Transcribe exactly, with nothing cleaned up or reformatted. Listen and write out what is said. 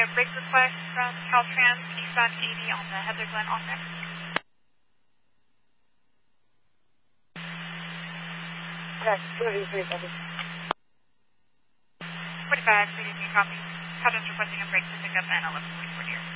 a brake request from Caltrans eastbound eighty on the Heather Glen off-ramp. Correct, two eighty-three, copy. forty-five, three eighty-three, copy. Caltrans requesting a brake to pick up N eleven forty-four deer.